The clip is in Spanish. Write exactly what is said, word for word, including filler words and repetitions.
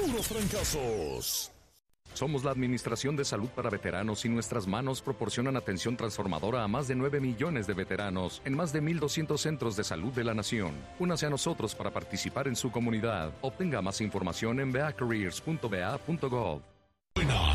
puros fracasos. Somos la Administración de Salud para Veteranos y nuestras manos proporcionan atención transformadora a más de nueve millones de veteranos en más de mil doscientos centros de salud de la nación. Únase a nosotros para participar en su comunidad. Obtenga más información en v a careers punto v a punto gov.